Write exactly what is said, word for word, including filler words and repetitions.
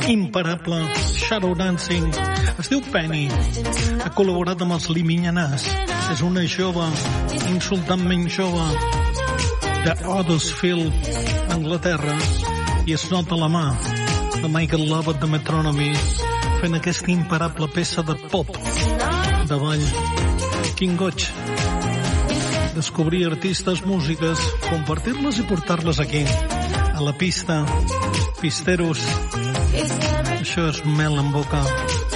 imparable, Shadow Dancing. Es diu Penny, ha col·laborat amb els Liminyanàs. És una jove, insultantment jove, de Huddersfield, Anglaterra, i es nota la mà de Michael Lovett de Metronomy fent aquesta imparable peça de pop, de ball. Quin goig descobrir artistes, músiques, compartir-les i portar-les aquí, a la pista. Pisteros, això és mel en boca.